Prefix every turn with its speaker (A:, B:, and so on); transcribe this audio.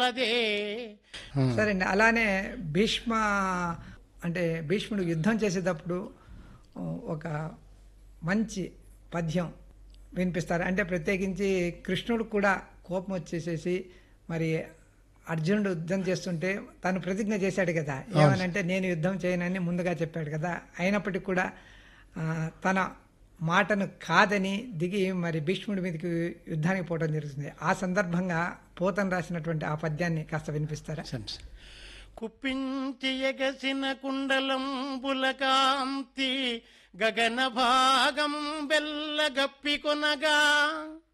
A: ఉన్నదే.
B: సరే అండి. అలానే భీష్మ అంటే భీష్ముడు యుద్ధం చేసేటప్పుడు ఒక మంచి పద్యం వినిపిస్తారు. అంటే ప్రత్యేకించి కృష్ణుడు కూడా కోపం వచ్చేసేసి మరి అర్జునుడు యుద్ధం చేస్తుంటే తను ప్రతిజ్ఞ చేశాడు కదా, ఏమనంటే నేను యుద్ధం చేయనని ముందుగా చెప్పాడు కదా. అయినప్పటికీ కూడా తన మాటను కాదని దిగి మరి భీష్ముడి మీదకి యుద్ధానికి పోవడం జరుగుతుంది. ఆ సందర్భంగా పోతన రాసినటువంటి ఆ పద్యాన్ని కాస్త వినిపిస్తారా?
A: కుప్పించి ఎగసిన కుండలంబుల కాంతి గగన భాగం బెల్లగప్పి కొనగా